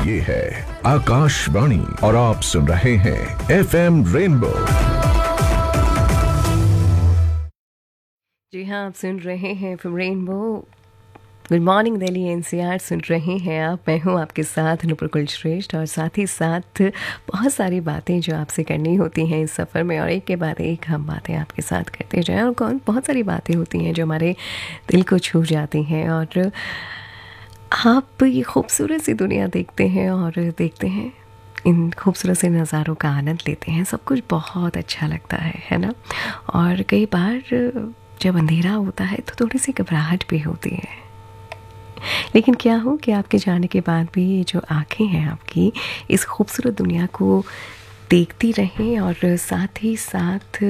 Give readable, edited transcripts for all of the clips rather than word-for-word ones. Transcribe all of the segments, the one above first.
ये है आकाशवाणी और आप सुन रहे हैं FM रेनबो। जी हाँ, आप सुन रहे हैं FM rainbow. Good morning Delhi NCR सुन रहे हैं आप। मैं हूँ आपके साथ नुपुर श्रेष्ठ, और साथ ही साथ बहुत सारी बातें जो आपसे करनी होती हैं इस सफ़र में, और एक के बाद एक हम बातें आपके साथ करते जाएं। और बहुत सारी बातें होती हैं जो हमारे दिल को छू जाती हैं, और आप ये खूबसूरत सी दुनिया देखते हैं और देखते हैं, इन खूबसूरत से नज़ारों का आनंद लेते हैं। सब कुछ बहुत अच्छा लगता है ना। और कई बार जब अंधेरा होता है तो थोड़ी सी घबराहट भी होती है, लेकिन क्या हो कि आपके जाने के बाद भी ये जो आँखें हैं आपकी, इस खूबसूरत दुनिया को देखती रहें, और साथ ही साथ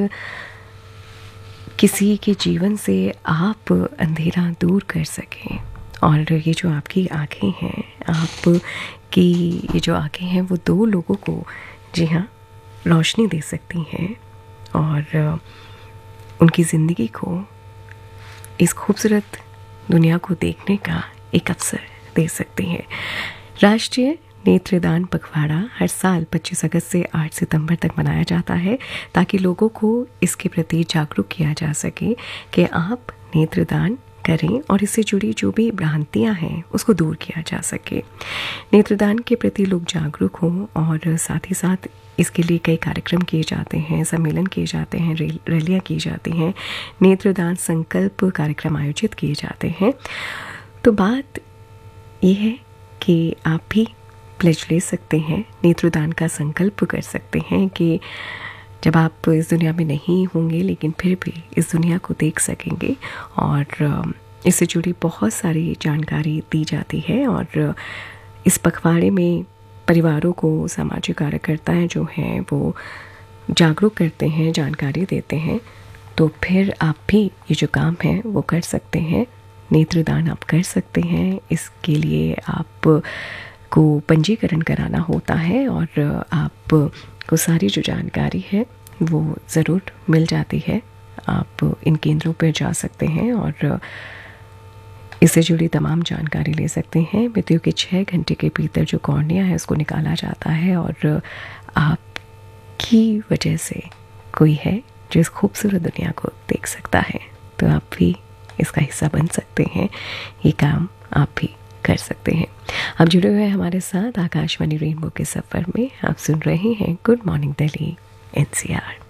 किसी के जीवन से आप अंधेरा दूर कर सकें। और ये जो आपकी आँखें हैं, आपकी ये जो आँखें हैं, वो दो लोगों को, जी हाँ, रोशनी दे सकती हैं, और उनकी ज़िंदगी को, इस खूबसूरत दुनिया को देखने का एक अवसर दे सकती हैं। राष्ट्रीय नेत्रदान पखवाड़ा हर साल 25 अगस्त से 8 सितंबर तक मनाया जाता है, ताकि लोगों को इसके प्रति जागरूक किया जा सके कि आप नेत्रदान करें, और इससे जुड़ी जो भी भ्रांतियां हैं उसको दूर किया जा सके। नेत्रदान के प्रति लोग जागरूक हों, और साथ ही साथ इसके लिए कई कार्यक्रम किए जाते हैं, सम्मेलन किए जाते हैं, रैलियाँ की जाती हैं, नेत्रदान संकल्प कार्यक्रम आयोजित किए जाते हैं। तो बात यह है कि आप भी प्लेज ले सकते हैं, नेत्रदान का संकल्प कर सकते हैं कि जब आप इस दुनिया में नहीं होंगे, लेकिन फिर भी इस दुनिया को देख सकेंगे। और इससे जुड़ी बहुत सारी जानकारी दी जाती है, और इस पखवाड़े में परिवारों को सामाजिक कार्यकर्ताएं जो हैं वो जागरूक करते हैं, जानकारी देते हैं। तो फिर आप भी ये जो काम है वो कर सकते हैं, नेत्रदान आप कर सकते हैं। इसके लिए आप को पंजीकरण कराना होता है, और आप को सारी जो जानकारी है वो ज़रूर मिल जाती है। आप इन केंद्रों पर जा सकते हैं और इससे जुड़ी तमाम जानकारी ले सकते हैं। मृत्यु के 6 घंटे के भीतर जो कॉर्निया है उसको निकाला जाता है, और आपकी वजह से कोई है जो इस खूबसूरत दुनिया को देख सकता है। तो आप भी इसका हिस्सा बन सकते हैं, ये काम आप भी कर सकते हैं। आप जुड़े हुए हैं हमारे साथ आकाशवाणी रेनबो के सफ़र में। आप सुन रहे हैं गुड मॉर्निंग दिल्ली एनसीआर।